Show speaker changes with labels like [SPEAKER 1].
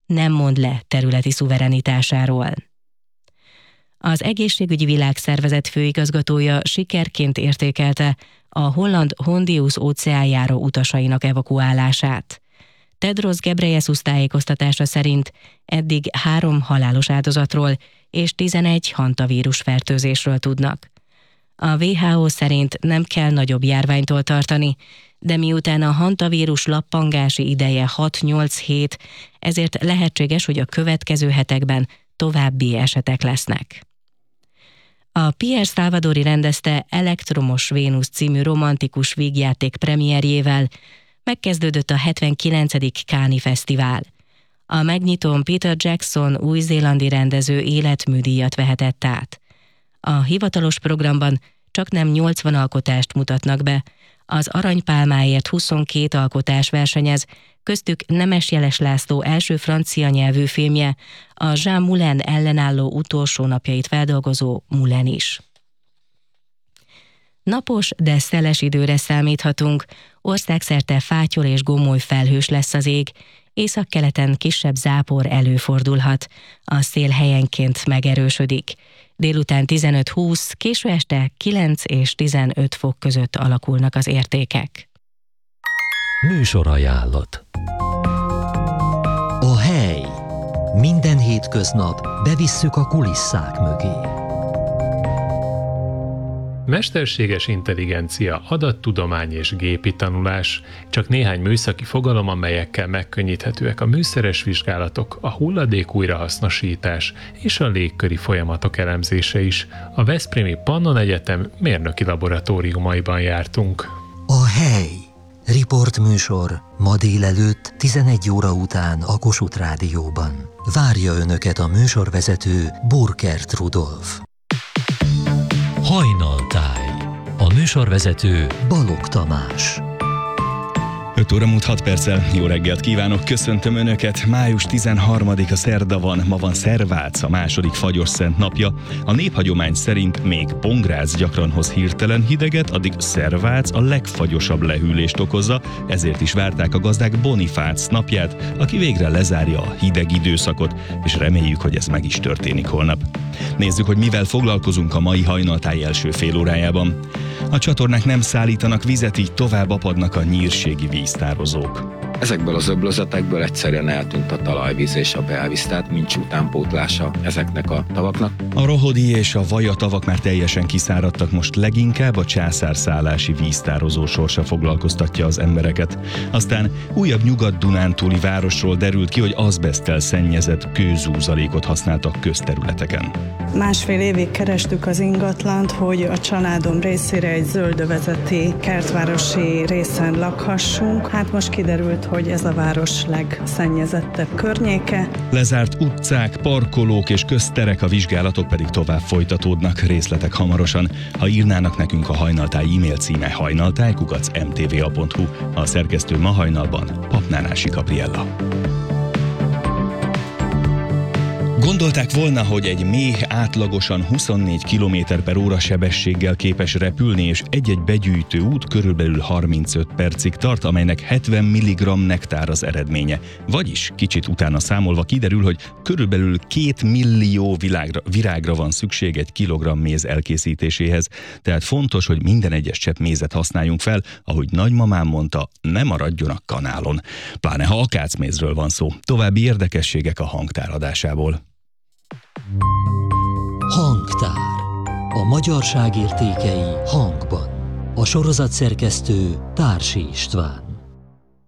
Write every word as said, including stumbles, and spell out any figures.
[SPEAKER 1] nem mond le területi szuverenitásáról. Az Egészségügyi Világszervezet főigazgatója sikerként értékelte a holland Hondius óceánjáró utasainak evakuálását. Tedros Ghebreyesus tájékoztatása szerint eddig három halálos áldozatról és tizenegy hantavírus fertőzésről tudnak. A dupla vé há ó szerint nem kell nagyobb járványtól tartani, de miután a hantavírus lappangási ideje hat-nyolc hét, ezért lehetséges, hogy a következő hetekben további esetek lesznek. A Pierre Salvadori rendezte Elektromos Vénusz című romantikus vígjáték premierjével megkezdődött a hetvenkilencedik Cannes Fesztivál. A megnyitón Peter Jackson új-zélandi rendező életműdíjat vehetett át. A hivatalos programban csaknem nyolcvan alkotást mutatnak be, az Aranypálmáért huszonkét alkotás versenyez, köztük Nemes Jeles László első francia nyelvű filmje, a Jean Moulin ellenálló utolsó napjait feldolgozó Moulin is. Napos, de szeles időre számíthatunk, országszerte fátyol és gomoly felhős lesz az ég, északkeleten kisebb zápor előfordulhat, a szél helyenként megerősödik. Délután tizenöt-húsz, késő este kilenc és tizenöt fok között alakulnak az értékek.
[SPEAKER 2] Műsorajánlat. A hely. Minden hétköznap bevisszük a kulisszák mögé.
[SPEAKER 3] Mesterséges intelligencia, adattudomány és gépi tanulás, csak néhány műszaki fogalom, amelyekkel megkönnyíthetőek a műszeres vizsgálatok, a hulladék újrahasznosítás és a légköri folyamatok elemzése is. A Veszprémi Pannon Egyetem mérnöki laboratóriumaiban jártunk.
[SPEAKER 2] A hely. Riportműsor ma délelőtt tizenegy óra után a Kossuth Rádióban. Várja Önöket a műsorvezető Burkert Rudolf. Hajnaltáj. A műsorvezető Balogh Tamás.
[SPEAKER 4] öt óra múlt hat perccel, jó reggelt kívánok, köszöntöm Önöket. május tizenharmadika szerda van, ma van Szervác, a második Fagyos-szent napja. A néphagyomány szerint még Pongrác gyakran hoz hirtelen hideget, addig Szervác a legfagyosabb lehűlést okozza, ezért is várták a gazdák Bonifác napját, aki végre lezárja a hideg időszakot, és reméljük, hogy ez meg is történik holnap. Nézzük, hogy mivel foglalkozunk a mai hajnaltáj első fél órájában. A csatornák nem szállítanak vizet, így tovább apadnak a nyírségi víztározók.
[SPEAKER 5] Ezekből az öblözetekből egyszerűen eltűnt a talajvíz és a belvíz, tehát nincs utánpótlása ezeknek a tavaknak.
[SPEAKER 4] A Rohodi és a Vaja tavak már teljesen kiszáradtak, most leginkább a császárszállási víztározó sorsa foglalkoztatja az embereket. Aztán újabb nyugat-dunántúli városról derült ki, hogy azbeszttel szennyezett kőzúzalékot használtak közterületeken.
[SPEAKER 6] Másfél évig kerestük az ingatlant, hogy a családom részére egy zöldövezeti kertvárosi részen lakhassunk. Hát most kiderült, hogy ez a város legszennyezettebb környéke.
[SPEAKER 4] Lezárt utcák, parkolók és közterek, a vizsgálatok pedig tovább folytatódnak, részletek hamarosan. Ha írnának nekünk, a Hajnaltáj e-mail címe hajnaltáj kukac em té vé á pont hú, a szerkesztő ma hajnalban Papnánási Gabriella. Gondolták volna, hogy egy méh átlagosan huszonnégy kilométer per óra sebességgel képes repülni, és egy-egy begyűjtő út körülbelül harmincöt percig tart, amelynek hetven milligramm nektár az eredménye. Vagyis kicsit utána számolva kiderül, hogy körülbelül két millió világra, virágra van szükség egy kilogramm méz elkészítéséhez. Tehát fontos, hogy minden egyes csepp mézet használjunk fel, ahogy nagymamám mondta, ne maradjon a kanálon. Pláne ha akácmézről van szó. További érdekességek a hangtár adásából.
[SPEAKER 2] Hangtár. A magyarság értékei hangban. A sorozatszerkesztő Társi István.